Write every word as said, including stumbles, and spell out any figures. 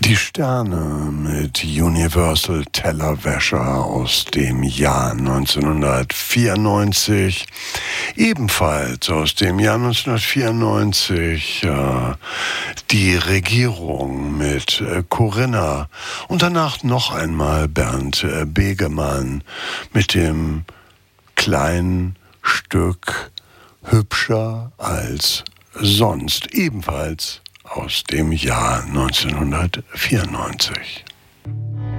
Die Sterne mit Universal Tellerwäscher aus dem Jahr neunzehnhundertvierundneunzig. Ebenfalls aus dem Jahr neunzehnhundertvierundneunzig äh, die Regierung mit äh, Corinna und danach noch einmal Bernd äh, Begemann mit dem kleinen Stück Hübscher als sonst, ebenfalls aus dem Jahr neunzehnhundertvierundneunzig.